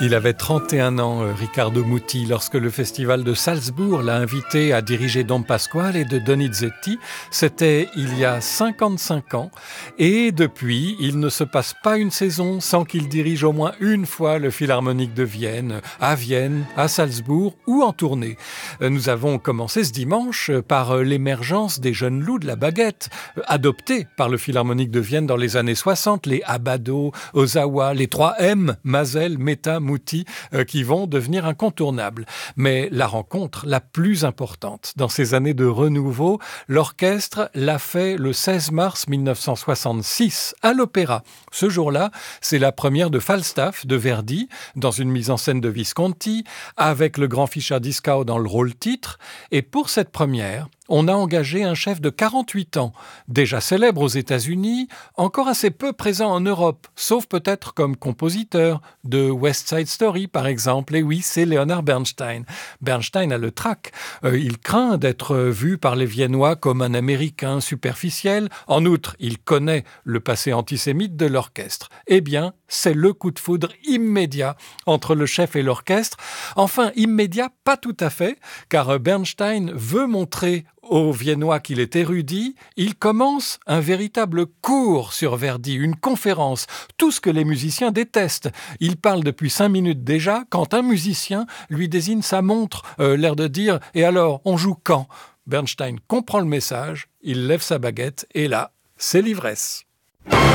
Il avait 31 ans, Riccardo Muti, lorsque le festival de Salzbourg l'a invité à diriger Don Pasquale et de Donizetti. C'était il y a 55 ans. Et depuis, il ne se passe pas une saison sans qu'il dirige au moins une fois le Philharmonique de Vienne, à Salzbourg ou en tournée. Nous avons commencé ce dimanche par l'émergence des jeunes loups de la baguette, adoptés par le Philharmonique de Vienne dans les années 60, les Abbado, Ozawa, les 3 M, Mazel, Mehta, Muti, qui vont devenir incontournables. Mais la rencontre la plus importante dans ces années de renouveau, l'orchestre l'a fait le 16 mars 1966 à l'Opéra. Ce jour-là, c'est la première de Falstaff de Verdi, dans une mise en scène de Visconti, avec le grand Fischer Dieskau dans le rôle-titre. Et pour cette première, on a engagé un chef de 48 ans, déjà célèbre aux États-Unis, encore assez peu présent en Europe, sauf peut-être comme compositeur de West Side Story, par exemple. Et oui, c'est Leonard Bernstein. Bernstein a le trac. Il craint d'être vu par les Viennois comme un Américain superficiel. En outre, il connaît le passé antisémite de l'orchestre. Eh bien, c'est le coup de foudre immédiat entre le chef et l'orchestre. Enfin, immédiat, pas tout à fait, car Bernstein veut montrer aux Viennois qu'il est érudit. Il commence un véritable cours sur Verdi, une conférence, tout ce que les musiciens détestent. Il parle depuis 5 minutes déjà, quand un musicien lui désigne sa montre, l'air de dire « Et alors, on joue quand ?» Bernstein comprend le message, il lève sa baguette et là, c'est l'ivresse.